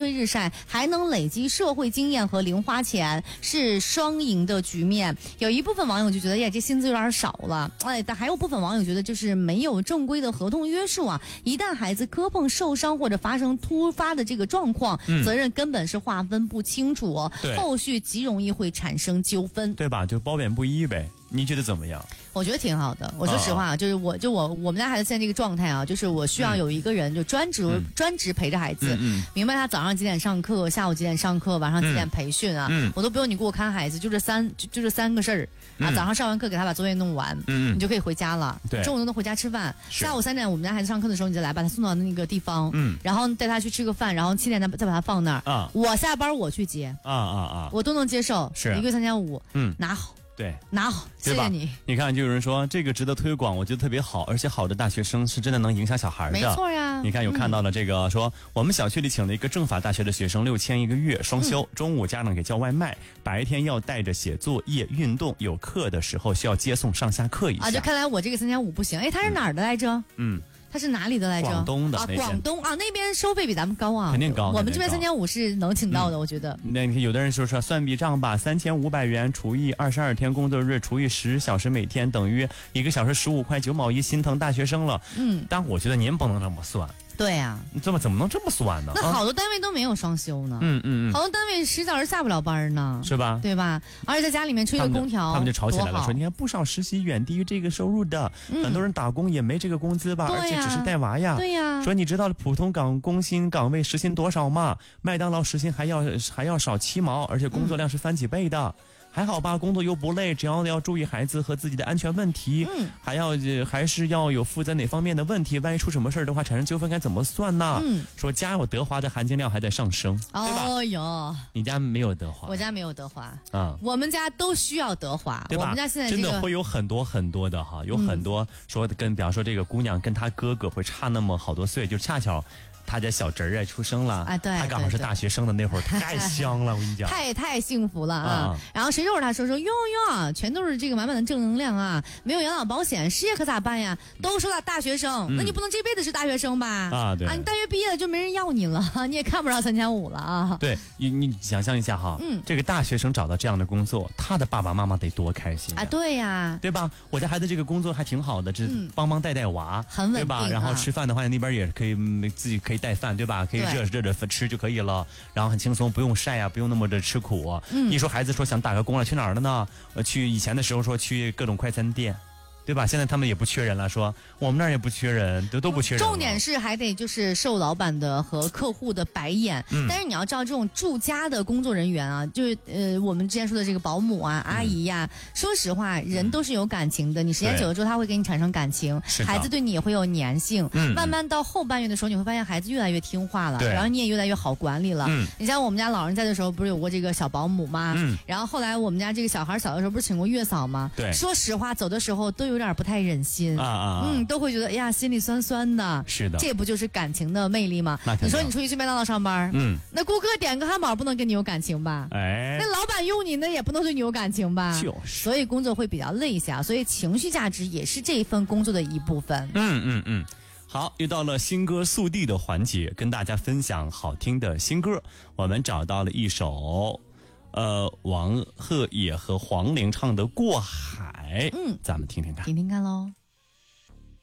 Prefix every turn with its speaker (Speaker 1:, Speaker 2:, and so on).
Speaker 1: 推日晒，还能累积社会经验和零花钱，是双赢的局面。有一部分网友就觉得，呀，这薪资有点少了，但还有部分网友觉得，就是没有正规的合同约束啊，一旦孩子磕碰受伤或者发生突发的这个状况，责任根本是划分不清楚后续极容易会产生纠纷，
Speaker 2: 对吧？就褒贬不一呗。你觉得怎么样？
Speaker 1: 我觉得挺好的。我说实话，就是我们家孩子现在这个状态啊，就是我需要有一个人就专职陪着孩子，明白他早上几点上课，下午几点上课，晚上几点培训啊，我都不用你给我看孩子，就这三个事儿啊。早上上完课给他把作业弄完，你就可以回家了。中午都能回家吃饭，下午3点我们家孩子上课的时候，你再来把他送到那个地方，然后带他去吃个饭，然后7点再把他放那儿。我下班我去接，我都能接受，
Speaker 2: 是
Speaker 1: 1个月3500，拿好。
Speaker 2: 对，
Speaker 1: 拿好，谢谢你。
Speaker 2: 你看，就有人说这个值得推广，我觉得特别好，而且好的大学生是真的能影响小孩的。
Speaker 1: 没错呀。
Speaker 2: 你看，有看到了这个说，我们小区里请了一个政法大学的学生，6000一个月，双休，中午家长给叫外卖，白天要带着写作业、运动，有课的时候需要接送上下课一下。
Speaker 1: 就看来我这个3500不行。他是哪儿的来着？他是哪里的来着？
Speaker 2: 广东的
Speaker 1: 广东啊，那边收费比咱们高啊，
Speaker 2: 肯定高。
Speaker 1: 我们这边3500是能请到的，我觉得。
Speaker 2: 那有的人说算笔账吧，3500元除以22天工作日除以10小时每天等于1个小时15块9毛1，心疼大学生了。但我觉得您不能这么算。
Speaker 1: 对呀，
Speaker 2: 你怎么能这么算呢？
Speaker 1: 那好多单位都没有双休呢。好多单位10小时下不了班呢，
Speaker 2: 是吧？
Speaker 1: 对吧？而且在家里面吹个空调，
Speaker 2: 他们就吵起来了，说你看不少实习远低于这个收入的，很多人打工也没这个工资吧，而且只是带娃呀。
Speaker 1: 对呀。
Speaker 2: 说你知道普通工薪岗位时薪多少吗？麦当劳时薪还要少7毛，而且工作量是翻几倍的。还好吧，工作又不累，只要注意孩子和自己的安全问题，还是要有负责哪方面的问题，万一出什么事儿的话，产生纠纷该怎么算呢？说家有德华的含金量还在上升，对吧？
Speaker 1: 哦哟，
Speaker 2: 你家没有德华？
Speaker 1: 我家没有德华我们家都需要德华，
Speaker 2: 对吧？
Speaker 1: 我们家现在
Speaker 2: 真的会有很多的哈，有很多说比方说这个姑娘跟她哥哥会差那么好多岁，就恰巧。他家小侄儿出生了，
Speaker 1: 对，
Speaker 2: 他刚好是大学生的那会儿，太香了，我跟你讲，
Speaker 1: 太幸福了啊！然后谁说他说哟，全都是这个满满的正能量啊！没有养老保险，失业可咋办呀？都说他大学生，那你不能这辈子是大学生吧？
Speaker 2: 对
Speaker 1: 你大学毕业了就没人要你了，你也看不着3500了啊！
Speaker 2: 对，你想象一下哈，这个大学生找到这样的工作，他的爸爸妈妈得多开心
Speaker 1: 啊！对呀，
Speaker 2: 对吧？我家孩子这个工作还挺好的，这帮带娃，
Speaker 1: 很稳定，
Speaker 2: 对吧？然后吃饭的话，那边也可以自己可以带饭，对吧？可以热吃就可以了，然后很轻松，不用晒啊，不用那么的吃苦。一说孩子说想打个工了，去哪儿了呢？去以前的时候说去各种快餐店。对吧？现在他们也不缺人了，说我们那儿也不缺人，都不缺人。
Speaker 1: 重点是还得就是受老板的和客户的白眼。但是你要知道，这种住家的工作人员啊，就是我们之前说的这个保姆啊、阿姨呀，说实话，人都是有感情的。你时间久了之后，他会给你产生感情，孩子对你也会有粘性。慢慢到后半月的时候，你会发现孩子越来越听话了，然后你也越来越好管理了。你像我们家老人在的时候，不是有过这个小保姆吗？然后后来我们家这个小孩小的时候，不是请过月嫂吗？
Speaker 2: 对，
Speaker 1: 说实话，走的时候都有点不太忍心都会觉得哎呀心里酸酸的。
Speaker 2: 是的，
Speaker 1: 这不就是感情的魅力吗？你说你出去麦当劳上班，那顾客点个汉堡不能跟你有感情吧？那老板用你那也不能对你有感情吧？所以工作会比较累一下，所以情绪价值也是这一份工作的一部分。
Speaker 2: 好，又到了新歌速递的环节，跟大家分享好听的新歌。我们找到了一首王鹤野和黄龄唱的《过海》，咱们听听看。
Speaker 1: 听听看喽。